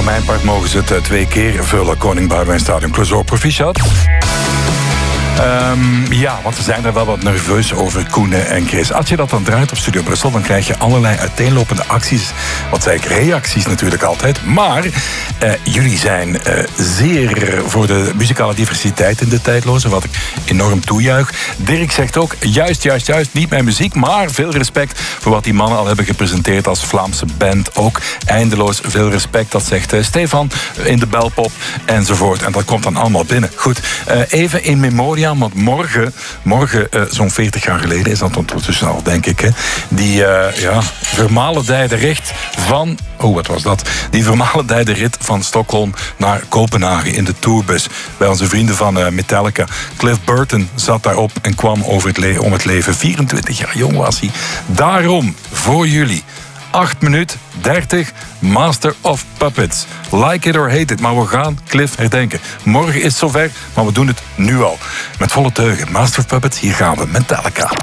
mijn part mogen ze het 2 keer vullen. Koning Boudewijn Stadion Clouseau, proficiat. Ja, want we zijn er wel wat nerveus over, Koen en Chris. Als je dat dan draait op Studio Brussel, dan krijg je allerlei uiteenlopende acties. Wat zei ik, reacties natuurlijk altijd. Maar jullie zijn zeer voor de muzikale diversiteit in de tijdloze, wat ik enorm toejuich. Dirk zegt ook, juist, niet mijn muziek, maar veel respect voor wat die mannen al hebben gepresenteerd als Vlaamse band. Ook eindeloos veel respect, dat zegt Stefan in de Belpop enzovoort. En dat komt dan allemaal binnen. Goed, even in memoria. Want morgen zo'n 40 jaar geleden is dat ondertussen al, denk ik. Hè, die vermalendijde rit van... Oh, wat was dat? Die vermalendijde rit van Stockholm naar Kopenhagen in de tourbus. Bij onze vrienden van Metallica. Cliff Burton zat daarop en kwam om het leven. 24 jaar jong was hij. Daarom, voor jullie... 8 minuten 30, Master of Puppets. Like it or hate it, maar we gaan Cliff herdenken. Morgen is het zover, maar we doen het nu al. Met volle teugen. Master of Puppets, hier gaan we. Metallica.